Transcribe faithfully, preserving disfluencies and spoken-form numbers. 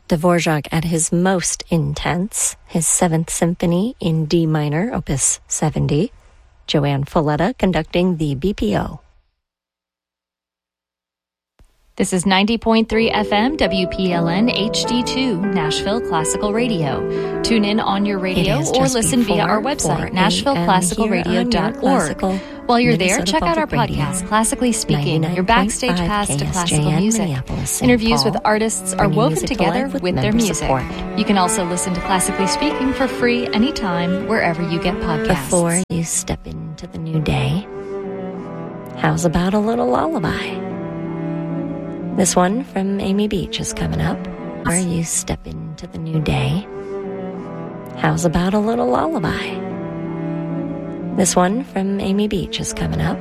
Dvorak at his most intense, his Seventh Symphony in D minor, opus seventy. Joanne Folletta conducting the B P O. This is ninety point three F M W P L N H D two, Nashville Classical Radio. Tune in on your radio or listen via our website, nashville classical radio dot org. While you're there, check out our podcast, Classically Speaking, your backstage pass to classical music. Interviews with artists are woven together with their music. You can also listen to Classically Speaking for free anytime, wherever you get podcasts. Before you step into the new day, how's about a little lullaby? This one from Amy Beach is coming up. Before you step into the new day, how's about a little lullaby? This one from Amy Beach is coming up.